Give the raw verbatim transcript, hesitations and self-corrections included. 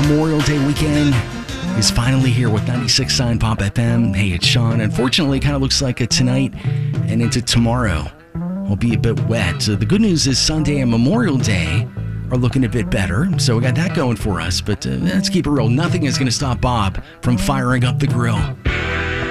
Memorial Day weekend is finally here with ninety-six point nine Pop F M. Hey, it's Sean. Unfortunately, it kind of looks like a tonight and into tomorrow will be a bit wet. So the good news is Sunday and Memorial Day are looking a bit better. So we got that going for us. But uh, let's keep it real. Nothing is going to stop Bob from firing up the grill.